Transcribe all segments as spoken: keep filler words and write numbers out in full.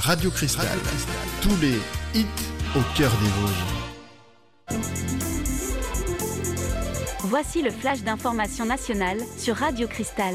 Radio Cristal, Radio Cristal. Tous les hits au cœur des Vosges. Voici le flash d'information nationale sur Radio Cristal.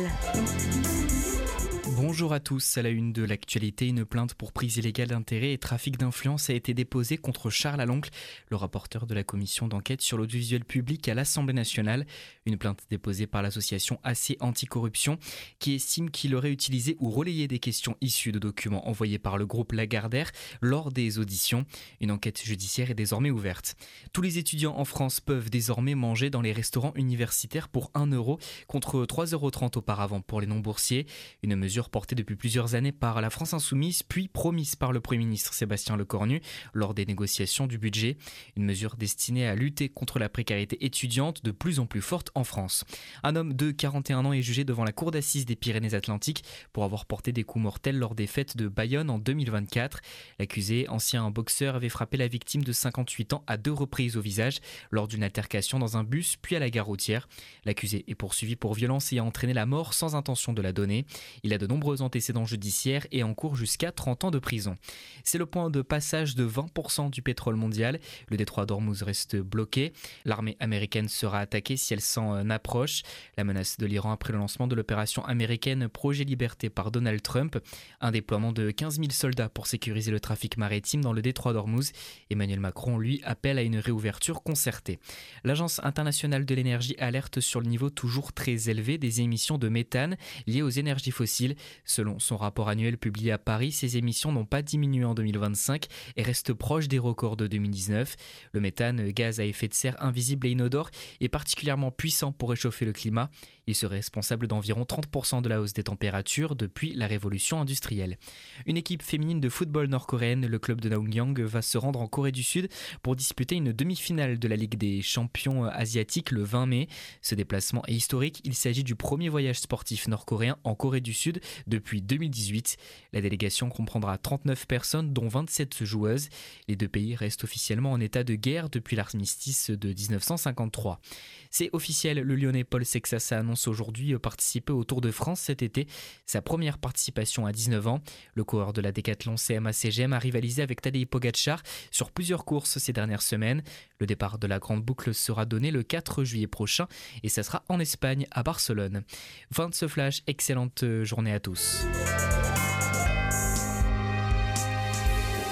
Bonjour à tous, à la une de l'actualité, une plainte pour prise illégale d'intérêt et trafic d'influence a été déposée contre Charles Aloncle, le rapporteur de la commission d'enquête sur l'audiovisuel public à l'Assemblée nationale. Une plainte déposée par l'association A C Anticorruption qui estime qu'il aurait utilisé ou relayé des questions issues de documents envoyés par le groupe Lagardère lors des auditions. Une enquête judiciaire est désormais ouverte. Tous les étudiants en France peuvent désormais manger dans les restaurants universitaires pour un euro contre trois euros trente auparavant pour les non-boursiers. Une mesure portée depuis plusieurs années par la France Insoumise, puis promise par le Premier ministre Sébastien Lecornu lors des négociations du budget. Une mesure destinée à lutter contre la précarité étudiante de plus en plus forte en France. Un homme de quarante et un ans est jugé devant la cour d'assises des Pyrénées-Atlantiques pour avoir porté des coups mortels lors des fêtes de Bayonne en deux mille vingt-quatre. L'accusé, ancien boxeur, avait frappé la victime de cinquante-huit ans à deux reprises au visage lors d'une altercation dans un bus puis à la gare routière. L'accusé est poursuivi pour violence ayant entraîné la mort sans intention de la donner. Il a de nombreux antécédents judiciaires et encourt jusqu'à trente ans de prison. C'est le point de passage de vingt pour cent du pétrole mondial. Le détroit d'Ormuz reste bloqué. L'armée américaine sera attaquée si elle s'en approche. La menace de l'Iran après le lancement de l'opération américaine Projet Liberté par Donald Trump. Un déploiement de quinze mille soldats pour sécuriser le trafic maritime dans le détroit d'Ormuz. Emmanuel Macron, lui, appelle à une réouverture concertée. L'Agence internationale de l'énergie alerte sur le niveau toujours très élevé des émissions de méthane liées aux énergies fossiles. Selon son rapport annuel publié à Paris, ces émissions n'ont pas diminué en deux mille vingt-cinq et restent proches des records de deux mille dix-neuf. Le méthane, gaz à effet de serre invisible et inodore, est particulièrement puissant pour réchauffer le climat. Il serait responsable d'environ trente pour cent de la hausse des températures depuis la révolution industrielle. Une équipe féminine de football nord-coréenne, le club de Naongyang, va se rendre en Corée du Sud pour disputer une demi-finale de la Ligue des champions asiatiques le vingt mai. Ce déplacement est historique, il s'agit du premier voyage sportif nord-coréen en Corée du Sud depuis deux mille dix-huit. La délégation comprendra trente-neuf personnes, dont vingt-sept joueuses. Les deux pays restent officiellement en état de guerre depuis l'armistice de dix-neuf cent cinquante-trois. C'est officiel, le Lyonnais Paul Sexassa annonce aujourd'hui participer au Tour de France cet été. Sa première participation à dix-neuf ans. Le coureur de la Décathlon C M A C G M a rivalisé avec Tadej Pogačar sur plusieurs courses ces dernières semaines. Le départ de la Grande Boucle sera donné le quatre juillet prochain et ça sera en Espagne, à Barcelone. Fin de ce flash, excellente journée à tous.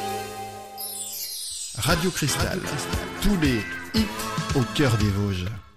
Radio Cristal, tous les hits au cœur des Vosges.